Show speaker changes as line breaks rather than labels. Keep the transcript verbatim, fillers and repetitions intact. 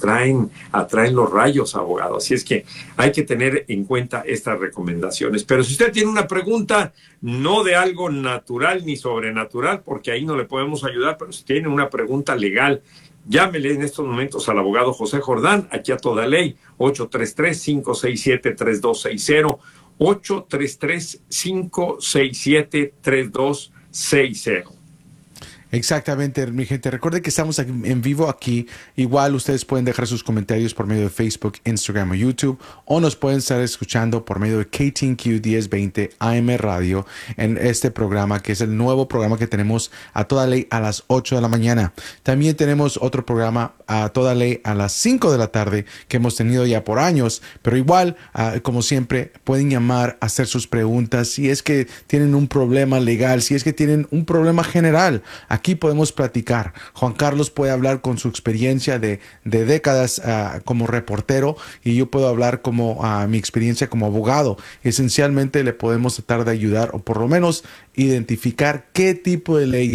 atraen, atraen los rayos, abogado. Así es que hay que tener en cuenta estas recomendaciones. Pero si usted tiene una pregunta, no de algo natural ni sobrenatural, porque ahí no le podemos ayudar, pero si tiene una pregunta legal, llámele en estos momentos al abogado José Jordán, aquí a toda ley, ocho tres tres, cinco seis siete, tres dos seis cero, ocho tres tres, cinco seis siete, tres dos seis cero.
Exactamente, mi gente. Recuerden que estamos aquí en vivo aquí. Igual ustedes pueden dejar sus comentarios por medio de Facebook, Instagram o YouTube, o nos pueden estar escuchando por medio de K T N Q diez veinte A M Radio en este programa, que es el nuevo programa que tenemos a toda ley a las ocho de la mañana. También tenemos otro programa a toda ley a las cinco de la tarde que hemos tenido ya por años, pero igual, uh, como siempre, pueden llamar, hacer sus preguntas, si es que tienen un problema legal, si es que tienen un problema general. Aquí podemos platicar. Juan Carlos puede hablar con su experiencia de, de décadas uh, como reportero, y yo puedo hablar como uh, mi experiencia como abogado. Esencialmente le podemos tratar de ayudar, o por lo menos identificar qué tipo de ley